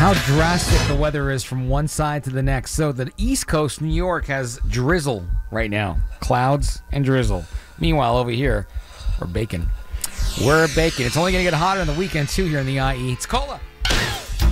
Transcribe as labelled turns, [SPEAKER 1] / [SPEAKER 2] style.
[SPEAKER 1] how drastic the weather is from one side to the next. So the East Coast, New York, has drizzle right now. Clouds and drizzle. Meanwhile, over here, we're baking. We're baking. It's only going to get hotter on the weekend, too, here in the IE. It's Cola.